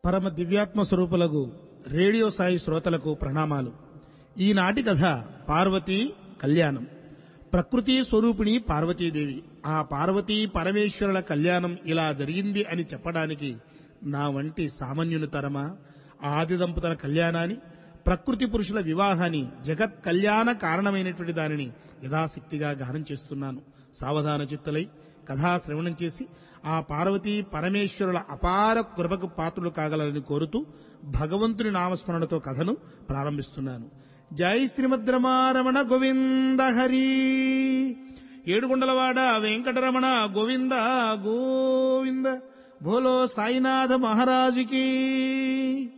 పరమ దివ్యాత్మ స్వరూపులకు రేడియో సాయి శ్రోతలకు ప్రణామాలు. ఈనాటి కథ పార్వతీ కళ్యాణం. ప్రకృతి స్వరూపిణి పార్వతీదేవి. ఆ పార్వతీ పరమేశ్వరుల కళ్యాణం ఇలా జరిగింది అని చెప్పడానికి నా వంటి సామాన్యుని తరమా? ఆది దంపతుల కళ్యాణాన్ని, ప్రకృతి పురుషుల వివాహాన్ని, జగత్ కళ్యాణ కారణమైనటువంటి దానిని యథాశక్తిగా గానం చేస్తున్నాను. సావధాన చిత్తులై కథా శ్రవణం చేసి ఆ పార్వతీ పరమేశ్వరుల అపార కృపకు పాత్రులు కాగలని కోరుతూ భగవంతుని నామస్మరణతో కథను ప్రారంభిస్తున్నాను. జై శ్రీమద్రమారమణ గోవింద హరి. ఏడుకొండలవాడ వెంకటరమణ గోవింద గోవింద. భోలో సాయినాథ మహారాజుకి.